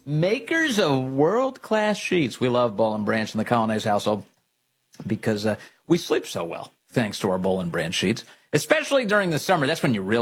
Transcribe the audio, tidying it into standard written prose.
Makers of world-class sheets. We love Boll and Branch in the Colonnese household because we sleep so well thanks to our Boll and Branch sheets, especially during the summer. That's when you really